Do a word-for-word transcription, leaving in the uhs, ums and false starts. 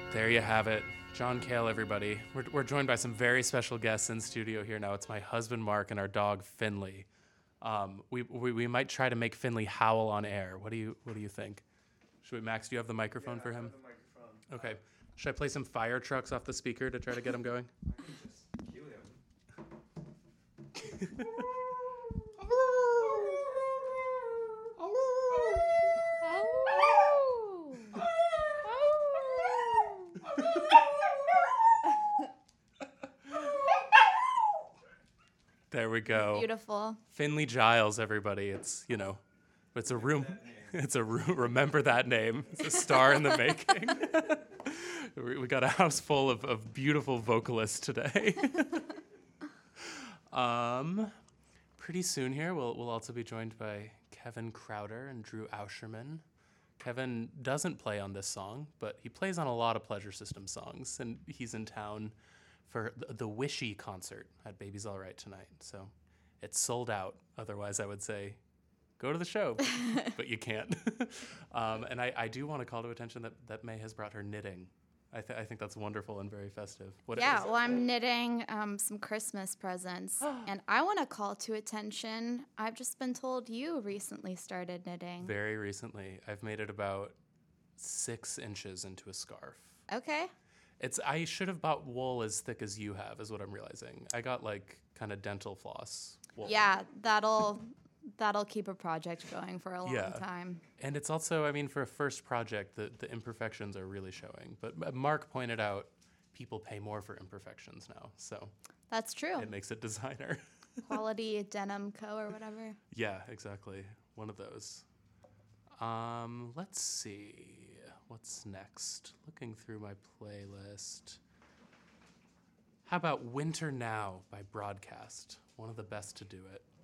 There you have it. John Cale, everybody. We're, we're joined by some very special guests in studio here now. It's my husband, Mark, and our dog, Finley. Um, we, we we might try to make Finley howl on air. What do you What do you think? Should we, Max, do you have the microphone yeah, for him? I have the microphone. Okay. Should I play some fire trucks off the speaker to try to get him going? I can just cue him. There we go. Beautiful. Finley Giles, everybody. It's, you know, it's a room. It's a room. Remember that name. It's a star in the making. we, we got a house full of, of beautiful vocalists today. um, pretty soon here, we'll we'll also be joined by Kevin Crowder and Drew Auscherman. Kevin doesn't play on this song, but he plays on a lot of Pleasure System songs, and he's in town for the, the Wishy concert at Baby's All Right tonight. So it's sold out. Otherwise, I would say go to the show, but you can't. um, and I, I do want to call to attention that, that May has brought her knitting. I, th- I think that's wonderful and very festive. What Yeah, is well, I'm knitting um, some Christmas presents, and I want to call to attention, I've just been told you recently started knitting. Very recently. I've made it about six inches into a scarf. Okay. It's I should have bought wool as thick as you have, is what I'm realizing. I got like kind of dental floss wool. Yeah, that'll that'll keep a project going for a long Yeah. time. And it's also, I mean, for a first project, the, the imperfections are really showing. But uh, Mark pointed out people pay more for imperfections now, so That's true. it makes it designer. Quality Denim Co. or whatever. Yeah, exactly. One of those. Um, let's see. What's next? Looking through my playlist. How about Winter Now by Broadcast? One of the best to do it.